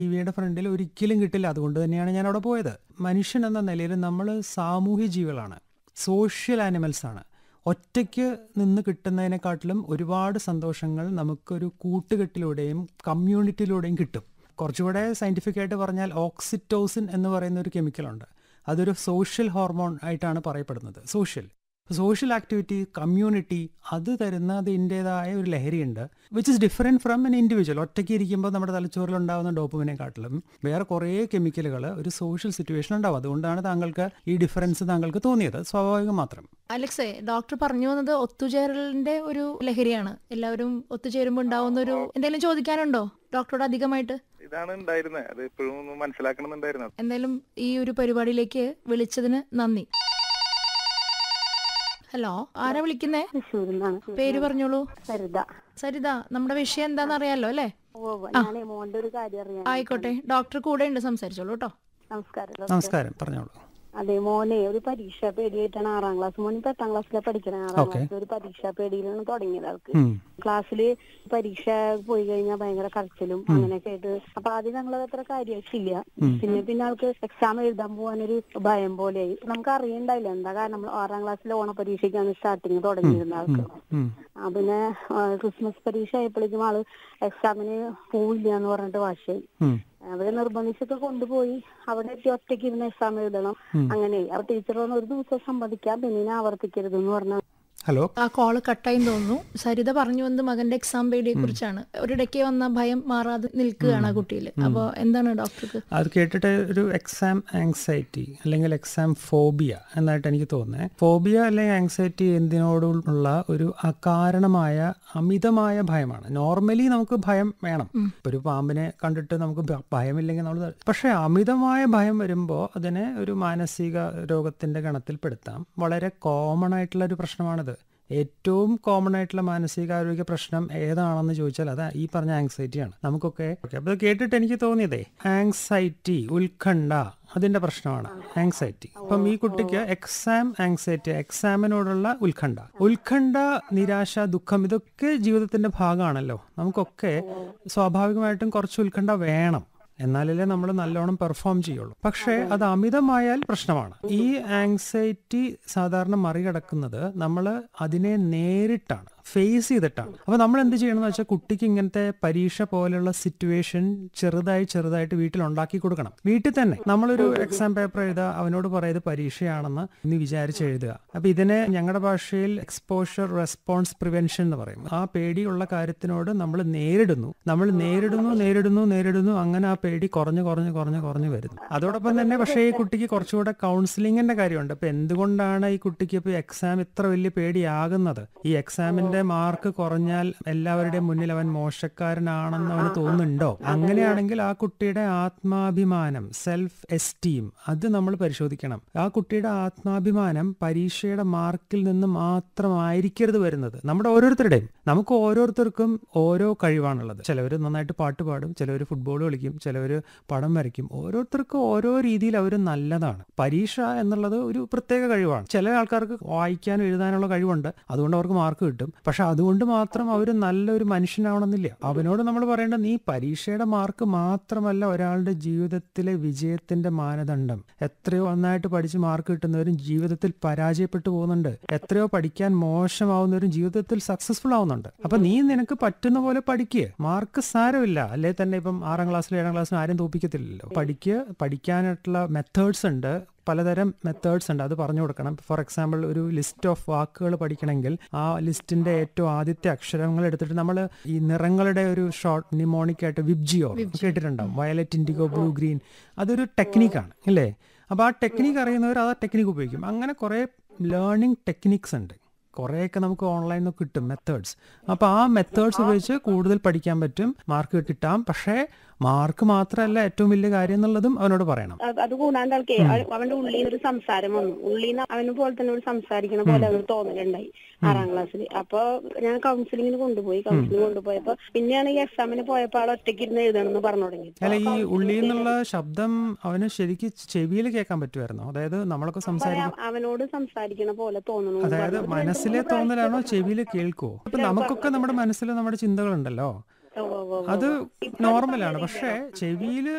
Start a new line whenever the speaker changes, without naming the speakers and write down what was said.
ടിവിയുടെ ഫ്രണ്ടിൽ ഒരിക്കലും കിട്ടില്ല. അതുകൊണ്ട് തന്നെയാണ് ഞാൻ അവിടെ പോയത്. മനുഷ്യൻ എന്ന നിലയിൽ നമ്മൾ സാമൂഹ്യ ജീവികളാണ്, സോഷ്യൽ ആനിമൽസ് ആണ്. ഒറ്റയ്ക്ക് നിന്ന് കിട്ടുന്നതിനെക്കാട്ടിലും ഒരുപാട് സന്തോഷങ്ങൾ നമുക്കൊരു കൂട്ടുകെട്ടിലൂടെയും കമ്മ്യൂണിറ്റിയിലൂടെയും കിട്ടും. കുറച്ചുകൂടെ സയൻറ്റിഫിക് ആയിട്ട് പറഞ്ഞാൽ ഓക്സിറ്റോസിൻ എന്ന് പറയുന്ന ഒരു കെമിക്കലുണ്ട്. അതൊരു സോഷ്യൽ ഹോർമോൺ ആയിട്ടാണ് പറയപ്പെടുന്നത്. സോഷ്യൽ ആക്ടിവിറ്റി, കമ്മ്യൂണിറ്റി, അത് തരുന്ന അതിൻ്റേതായ ഒരു ലഹരിയുണ്ട്, which is different from an individual. ഒറ്റയ്ക്ക് ഇരിക്കുമ്പോൾ നമ്മുടെ തലച്ചോറിൽ ഉണ്ടാകുന്ന ഡോപ്പമിനെക്കാട്ടിലും വേറെ കുറേ കെമിക്കലുകൾ ഒരു സോഷ്യൽ സിറ്റുവേഷൻ ഉണ്ടാവും. അതുകൊണ്ടാണ് താങ്കൾക്ക് ഈ ഡിഫറൻസ് താങ്കൾക്ക് തോന്നിയത്. സ്വാഭാവികം മാത്രം.
അലക്സേ, ഡോക്ടർ പറഞ്ഞു വന്നത് ഒത്തുചേരലിന്റെ ഒരു ലഹരിയാണ്. എല്ലാവരും ഒത്തുചേരുമ്പോൾ ഉണ്ടാവുന്ന ഒരു എന്തെങ്കിലും ചോദിക്കാനുണ്ടോ ഡോക്ടറോട് അധികമായിട്ട്?
ഇതാണ് ഉണ്ടായിരുന്നത്, അത് ഇപ്പോഴും ഒന്ന് മനസ്സിലാക്കണമെന്നുണ്ടായിരുന്നു.
എന്തായാലും ഈ ഒരു പരിപാടിയിലേക്ക് വിളിച്ചതിന് നന്ദി. ഹലോ, ആരാ വിളിക്കുന്നേ? പേര് പറഞ്ഞോളൂ. സരിത. നമ്മുടെ വിഷയം എന്താന്ന് അറിയാലോ അല്ലേ? ആയിക്കോട്ടെ, ഡോക്ടർ കൂടെ ഉണ്ട്, സംസാരിച്ചോളൂ കേട്ടോ.
നമസ്കാരം, പറഞ്ഞോളൂ.
അതെ, മോനെ ഒരു പരീക്ഷ പേടിയായിട്ടാണ് 6ാം ക്ലാസ്. മോന് 10ാം ക്ലാസ്സിലാണ് പഠിക്കണേ. 6ാം ക്ലാസ്സിൽ ഒരു പരീക്ഷ പേടിയിലാണ് തുടങ്ങിയത് ആൾക്ക്. ക്ലാസ്സില് പരീക്ഷ പോയി കഴിഞ്ഞാൽ ഭയങ്കര കരച്ചിലും അങ്ങനെയൊക്കെ ആയിട്ട്. അപ്പൊ ആദ്യം ഞങ്ങളത് അത്ര കാര്യമായിട്ടില്ല. പിന്നെ ആൾക്ക് എക്സാം എഴുതാൻ പോകാനൊരു ഭയം പോലെയായി. നമുക്ക് അറിയണ്ടായില്ല എന്താ കാരണം. നമ്മൾ 6ാം ക്ലാസ്സിലെ ഓണപരീക്ഷയ്ക്കാണ് സ്റ്റാർട്ടിങ് തുടങ്ങിയിരുന്ന ആൾക്ക്. പിന്നെ ക്രിസ്മസ് പരീക്ഷ ആയപ്പോഴേക്കും ആള് എക്സാമിന് പോവില്ല എന്ന് പറഞ്ഞിട്ട് വാശിയായി. അവരെ നിർബന്ധിച്ചൊക്കെ കൊണ്ടുപോയി. അവിടെ എത്തി ഒറ്റയ്ക്ക് ഇരുന്ന് എക്സാം എഴുതണം. അങ്ങനെ അവർ ടീച്ചർ പറഞ്ഞു ഒരു ദിവസം സമ്മതിക്കാം, പിന്നെ ആവർത്തിക്കരുത് എന്ന് പറഞ്ഞു.
ഹലോ,
ആ കോള് കട്ടായി തോന്നുന്നു. സരിത പറഞ്ഞു വന്നത് മകന്റെ എക്സാം പേടിയെ കുറിച്ചാണ്. ഒരിടയ്ക്ക് വന്ന ഭയം മാറാതെ നിൽക്കുകയാണ് ആ കുട്ടിയിൽ. അപ്പോൾ എന്താണ് ഡോക്ടർക്ക്
അത് കേട്ടിട്ട് ഒരു എക്സാം ആങ്സൈറ്റി അല്ലെങ്കിൽ എക്സാം ഫോബിയ എന്നായിട്ട് എനിക്ക് തോന്നുന്നത്. ഫോബിയ അല്ലെങ്കിൽ ആങ്സൈറ്റി എന്തിനോടുള്ള ഒരു അകാരണമായ അമിതമായ ഭയമാണ്. നോർമലി നമുക്ക് ഭയം വേണം. ഒരു പാമ്പിനെ കണ്ടിട്ട് നമുക്ക് ഭയമില്ലെങ്കിൽ നമ്മൾ, പക്ഷെ അമിതമായ ഭയം വരുമ്പോൾ അതിനെ ഒരു മാനസിക രോഗത്തിന്റെ ഗണത്തിൽപ്പെടുത്താം. വളരെ കോമൺ ആയിട്ടുള്ള ഒരു പ്രശ്നമാണിത്. ഏറ്റവും കോമൺ ആയിട്ടുള്ള മാനസികാരോഗ്യ പ്രശ്നം ഏതാണെന്ന് ചോദിച്ചാൽ അത് ഈ പറഞ്ഞ ആങ്സൈറ്റിയാണ്. നമുക്കൊക്കെ അപ്പോൾ കേട്ടിട്ട് എനിക്ക് തോന്നിയതേ ആങ്സൈറ്റി, ഉത്കണ്ഠ, അതിന്റെ പ്രശ്നമാണ് ആങ്സൈറ്റി. അപ്പം ഈ കുട്ടിക്ക് എക്സാം ആങ്സൈറ്റി, എക്സാമിനോടുള്ള ഉത്കണ്ഠ, നിരാശ, ദുഃഖം, ഇതൊക്കെ ജീവിതത്തിന്റെ ഭാഗമാണല്ലോ. നമുക്കൊക്കെ സ്വാഭാവികമായിട്ടും കുറച്ച് ഉത്കണ്ഠ വേണം, എന്നാലല്ലേ നമ്മൾ നല്ലോണം പെർഫോം ചെയ്യുള്ളൂ. പക്ഷേ അത് അമിതമായാൽ പ്രശ്നമാണ്. ഈ ആങ്സൈറ്റി സാധാരണ മറികടക്കുന്നത് നമ്മൾ അതിനെ നേരിട്ടാണ്, ഫേസ് ചെയ്തിട്ടാണ്. അപ്പോൾ നമ്മൾ എന്ത് ചെയ്യണമെന്ന് വെച്ചാൽ കുട്ടിക്ക് ഇങ്ങനത്തെ പരീക്ഷ പോലെയുള്ള സിറ്റുവേഷൻ ചെറുതായിട്ട് വീട്ടിൽ ഉണ്ടാക്കി കൊടുക്കണം. വീട്ടിൽ തന്നെ നമ്മളൊരു എക്സാം പേപ്പർ എഴുതുക, അവനോട് പറയുന്നത് പരീക്ഷയാണെന്ന് ഇന്ന് വിചാരിച്ച് എഴുതുക. അപ്പോൾ ഇതിനെ ഞങ്ങളുടെ ഭാഷയിൽ എക്സ്പോഷർ റെസ്പോൺസ് പ്രിവെൻഷൻ എന്ന് പറയും. ആ പേടിയുള്ള കാര്യത്തിനോട് നമ്മൾ നേരിടുന്നു, അങ്ങനെ ആ പേടി കുറഞ്ഞു വരുന്നു. അതോടൊപ്പം തന്നെ പക്ഷേ ഈ കുട്ടിക്ക് കുറച്ചുകൂടെ കൗൺസിലിങ്ങിന്റെ കാര്യമുണ്ട്. അപ്പൊ എന്തുകൊണ്ടാണ് ഈ കുട്ടിക്ക് ഇപ്പൊ എക്സാം ഇത്ര വലിയ പേടിയാകുന്നത്? ഈ എക്സാമിന്റെ മാർക്ക് കുറഞ്ഞാൽ എല്ലാവരുടെയും മുന്നിൽ അവൻ മോശക്കാരനാണെന്ന് അവന് തോന്നുന്നുണ്ടോ? അങ്ങനെയാണെങ്കിൽ ആ കുട്ടിയുടെ ആത്മാഭിമാനം, സെൽഫ് എസ്റ്റീം, അത് നമ്മൾ പരിശോധിക്കണം. ആ കുട്ടിയുടെ ആത്മാഭിമാനം പരീക്ഷയുടെ മാർക്കിൽ നിന്ന് മാത്രമായിരിക്കരുത് വരുന്നത്. നമ്മുടെ ഓരോരുത്തരുടെയും, നമുക്ക് ഓരോരുത്തർക്കും ഓരോ കഴിവാണുള്ളത്. ചിലവർ നന്നായിട്ട് പാട്ട് പാടും, ചിലവർ ഫുട്ബോൾ കളിക്കും, ചിലവർ പടം വരയ്ക്കും. ഓരോരുത്തർക്കും ഓരോ രീതിയിൽ അവർ നല്ലതാണ്. പരീക്ഷ എന്നുള്ളത് ഒരു പ്രത്യേക കഴിവാണ്. ചില ആൾക്കാർക്ക് വായിക്കാനും എഴുതാനുള്ള കഴിവുണ്ട്, അതുകൊണ്ട് അവർക്ക് മാർക്ക് കിട്ടും. പക്ഷെ അതുകൊണ്ട് മാത്രം അവർ നല്ലൊരു മനുഷ്യനാവണമെന്നില്ല. അവനോട് നമ്മൾ പറയേണ്ടത് നീ പരീക്ഷയുടെ മാർക്ക് മാത്രമല്ല ഒരാളുടെ ജീവിതത്തിലെ വിജയത്തിന്റെ മാനദണ്ഡം. എത്രയോ നന്നായിട്ട് പഠിച്ച് മാർക്ക് കിട്ടുന്നവരും ജീവിതത്തിൽ പരാജയപ്പെട്ടു പോകുന്നുണ്ട്. എത്രയോ പഠിക്കാൻ മോശമാവുന്നവരും ജീവിതത്തിൽ സക്സസ്ഫുൾ ആവുന്നുണ്ട്. അപ്പൊ നീ നിനക്ക് പറ്റുന്ന പോലെ പഠിക്കുക. മാർക്ക് സാരമില്ല, അല്ലെ തന്നെ ഇപ്പം 6ാം ക്ലാസ്സിലും 7ാം ക്ലാസ്സിലും ആരും തോപ്പിക്കത്തില്ലല്ലോ. പഠിക്കാനായിട്ടുള്ള മെത്തേഡ്സ് ഉണ്ട്, പലതരം മെത്തേഡ്സ് ഉണ്ട്, അത് പറഞ്ഞു കൊടുക്കണം. ഫോർ എക്സാമ്പിൾ ഒരു ലിസ്റ്റ് ഓഫ് വാക്കുകൾ പഠിക്കണമെങ്കിൽ ആ ലിസ്റ്റിന്റെ ഏറ്റവും ആദ്യത്തെ അക്ഷരങ്ങൾ എടുത്തിട്ട് നമ്മൾ ഈ നിറങ്ങളുടെ ഒരു ഷോർട്ട് നിമോണിക് ആയിട്ട് വിബ്ജിയോ കേട്ടിട്ടുണ്ടാവും, വയലറ്റ്, ഇൻഡിഗോ, ബ്ലൂ, ഗ്രീൻ, അതൊരു ടെക്നിക്കാണ് അല്ലേ? അപ്പോൾ ആ ടെക്നിക്ക് അറിയുന്നവർ ആ ടെക്നിക്ക് ഉപയോഗിക്കും. അങ്ങനെ കുറേ ലേണിംഗ് ടെക്നിക്സ് ഉണ്ട്, കുറേയൊക്കെ നമുക്ക് ഓൺലൈനിൽ നിന്ന് കിട്ടും മെത്തേഡ്സ്. അപ്പോൾ ആ മെത്തേഡ്സ് ഉപയോഗിച്ച് കൂടുതൽ പഠിക്കാൻ പറ്റും, മാർക്ക് കിട്ടാം. പക്ഷേ മാർക്ക് മാത്രമല്ല ഏറ്റവും വലിയ കാര്യം എന്നുള്ളതും അവനോട് പറയണം.
അത് കൂടാണ്ട് ആൾക്കേ അവന്റെ ഉള്ളിൽ നിന്ന് ഒരു സംസാരം വന്നു. ഉള്ളിൽ നിന്ന് അവന് പോലെ തന്നെ ഒരു സംസാരിക്കണ പോലെ അവന് തോന്നലുണ്ടായി 6ാം ക്ലാസ്സിൽ. അപ്പൊ ഞാൻ കൗൺസിലിങ്ങിന് കൊണ്ടുപോയപ്പോ പിന്നെയാണ് ഈ എക്സാമിന് പോയപ്പോ ആൾ ഒറ്റയ്ക്ക് ഇരുന്ന് എഴുതണമെന്ന് പറഞ്ഞു തുടങ്ങി.
അല്ല, ഈ ഉള്ളിൽ നിന്നുള്ള ശബ്ദം അവന് ശരിക്കും ചെവിയിൽ കേൾക്കാൻ പറ്റുമായിരുന്നോ? അതായത് നമ്മളൊക്കെ
അവനോട് സംസാരിക്കണ പോലെ തോന്നുന്നു.
അതായത് മനസ്സിലെ തോന്നലാണോ ചെവിയിൽ കേൾക്കുവോ? അപ്പൊ നമുക്കൊക്കെ നമ്മുടെ മനസ്സിൽ നമ്മുടെ ചിന്തകളുണ്ടല്ലോ. അത് നോർമലാണ്. പക്ഷേ ചെവിയിൽ